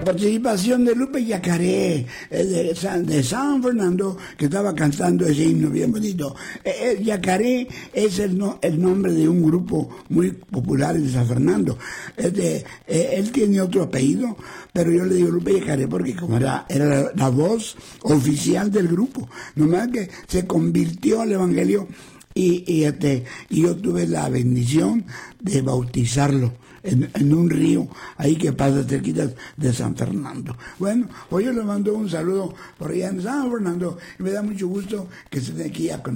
participación de Lupe Yacaré, de San Fernando, que estaba cantando ese himno bien bonito. Yacaré es el nombre de un grupo muy popular de San Fernando. Él tiene otro apellido, pero yo le digo Lupe Yacaré porque como era la voz oficial del grupo, nomás que se convirtió al evangelio y yo tuve la bendición de bautizarlo en un río ahí que pasa cerquita de San Fernando. Bueno, hoy yo le mando un saludo por allá en San Fernando y me da mucho gusto que estén aquí a